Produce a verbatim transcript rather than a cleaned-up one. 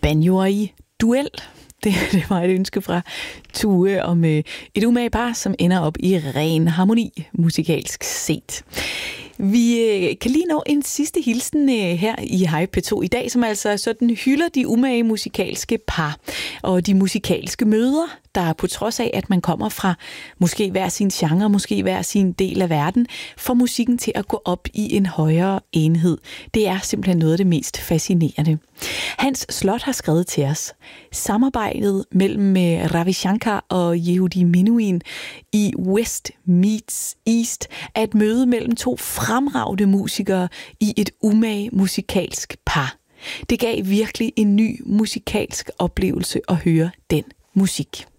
banjoer i duel. Det, det var et ønske fra Tue om øh, et umage par, som ender op i ren harmoni, musikalsk set. Vi øh, kan lige nå en sidste hilsen øh, her i Hej P to i dag, som altså sådan hylder de umage musikalske par og de musikalske møder, der på trods af, at man kommer fra måske hver sin genre, måske hver sin del af verden, får musikken til at gå op i en højere enhed. Det er simpelthen noget af det mest fascinerende. Hans Slot har skrevet til os: samarbejdet mellem Ravi Shankar og Yehudi Menuhin i West Meets East er et møde mellem to fremragende musikere i et umage musikalsk par. Det gav virkelig en ny musikalsk oplevelse at høre den musik.